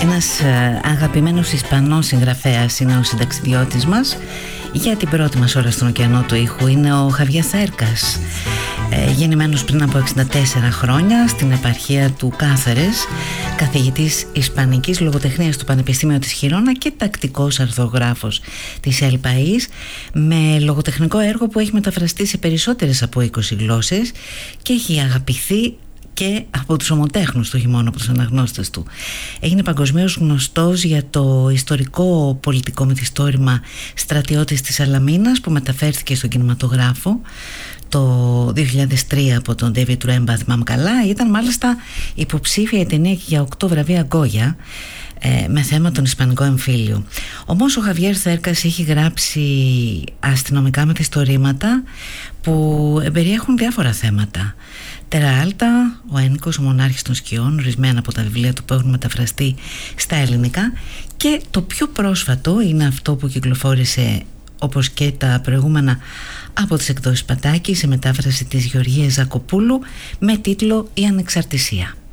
Ένας αγαπημένος Ισπανός συγγραφέας είναι ο συνταξιδιώτης μας για την πρώτη μας ώρα στον ωκεανό του ήχου. Είναι ο Χαβιέ Θέρκας, γεννημένος πριν από 64 χρόνια στην επαρχία του Κάθερες, καθηγητής Ισπανικής λογοτεχνίας του Πανεπιστήμιου της Χιρόνα και τακτικός αρθρογράφος της El País, με λογοτεχνικό έργο που έχει μεταφραστεί σε περισσότερες από 20 γλώσσες και έχει αγαπηθεί και από τους ομοτέχνους του, όχι μόνο από τους αναγνώστες του. Έγινε παγκοσμίως γνωστός για το ιστορικό πολιτικό μυθιστόρημα «Στρατιώτης της Αλαμίνας», που μεταφέρθηκε στον κινηματογράφο το 2003 από τον David Trumba, θυμάμαι καλά. Ήταν μάλιστα υποψήφια η ταινία και για 8 βραβεία Γκόγια, με θέμα τον Ισπανικό εμφύλιο. Όμως ο Χαβιέ Θέρκας έχει γράψει αστυνομικά μυθιστορήματα που περιέχουν διάφορα θέματα. Τεράλτα, ο Ένικος, ο Μονάρχης των Σκιών, ορισμένα από τα βιβλία του που έχουν μεταφραστεί στα ελληνικά, και το πιο πρόσφατο είναι αυτό που κυκλοφόρησε, όπως και τα προηγούμενα, από τις εκδόσεις Πατάκη, σε μετάφραση της Γεωργίας Ζακοπούλου, με τίτλο «Η Ανεξαρτησία».